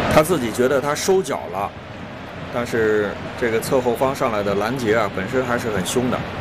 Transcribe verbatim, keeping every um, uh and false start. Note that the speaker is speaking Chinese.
他自己觉得他收脚了，但是这个侧后方上来的拦截啊，本身还是很凶的。